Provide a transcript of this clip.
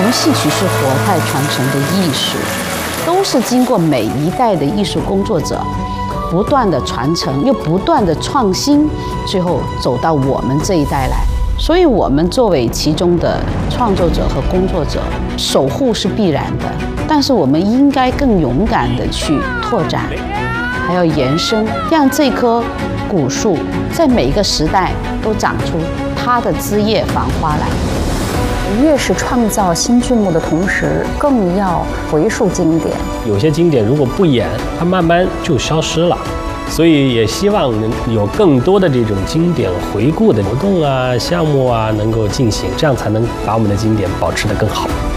们戏曲是活态传承的艺术，都是经过每一代的艺术工作者不断的传承，又不断的创新，最后走到我们这一代来。所以我们作为其中的创作者和工作者，守护是必然的，但是我们应该更勇敢地去拓展，还要延伸，让这棵古树在每一个时代都长出它的枝叶繁花来。 越是创造新剧目的同时，更要回溯经典。 有些经典如果不演，它慢慢就消失了。所以也希望能有更多的这种经典回顾的活动啊、项目啊能够进行，这样才能把我们的经典保持得更好。